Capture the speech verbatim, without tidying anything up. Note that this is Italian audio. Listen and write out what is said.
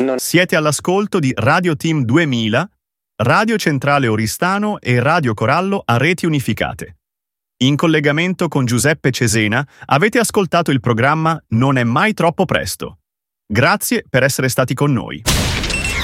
Non... Siete all'ascolto di Radio Team duemila, Radio Centrale Oristano e Radio Corallo a reti unificate. In collegamento con Giuseppe Cesena avete ascoltato il programma Non è mai troppo presto. Grazie per essere stati con noi.